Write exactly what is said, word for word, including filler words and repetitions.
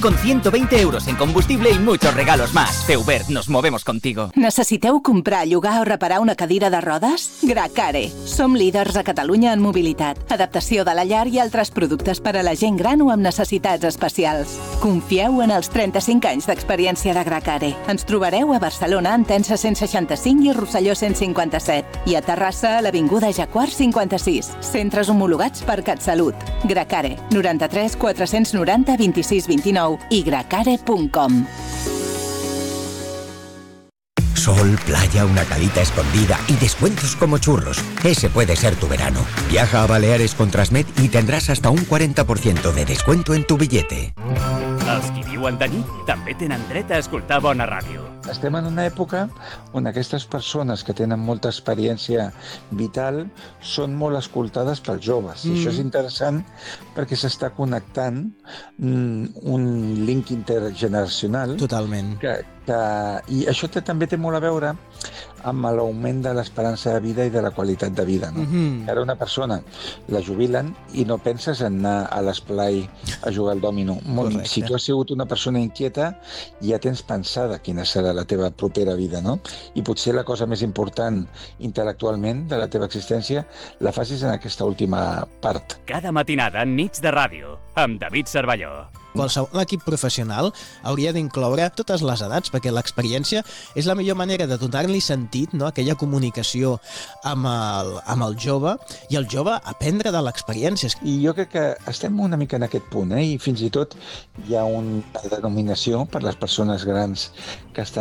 con ciento veinte euros en combustible y muchos regalos más. Feubert, nos movemos contigo. Necessiteu comprar, llogar o reparar una cadira de rodes? Gracare. Som líders a Catalunya en mobilitat, adaptació de la llar i altres productes per a la gent gran o amb necessitats especials. Confieu en els trenta-cinc anys d'experiència de Gracare. Ens trobareu a Barcelona, en Tensa cent seixanta-cinc i Rosselló cent cinquanta-set. I a Terrassa, a l'Avinguda Jacquard cinquanta-sis. Centres homologats per CatSalut. Gracare. noranta-tres quatre-cents noranta vint-i-sis vint-i-nou i gracare punt com. Sol, playa, una calita escondida y descuentos como churros. Ese puede ser tu verano. Viaja a Baleares con Transmet y tendrás hasta un cuarenta por ciento de descuento en tu billete. Els qui viuen de nit també tenen dret a escoltar bona ràdio. Estem en una època on aquestes persones que tenen molta experiència vital són molt escoltades pels joves. Mm. I això és interessant perquè s'està connectant mm, un link intergeneracional. Totalment. Que, que, I això té, també té molt a veure amb l'augment de l'esperança de vida i de la qualitat de vida. No? Mm-hmm. Ara una persona la jubilen i no penses en anar a l'esplai a jugar al dòmino. Correcte. Si tu has sigut una persona inquieta, ja tens pensada quina serà la teva propera vida, no? I potser la cosa més important intel·lectualment de la teva existència la facis en aquesta última part. Cada matinada en Nits de Ràdio, amb David Cervelló. Qualsevol equip professional hauria d'incloure totes les edats, perquè l'experiència és la millor manera de donar-li sentit, no?, aquella comunicació amb el, amb el jove, i el jove aprendre de l'experiència. I jo crec que estem una mica en aquest punt, eh? I fins i tot hi ha una denominació per les persones grans que estan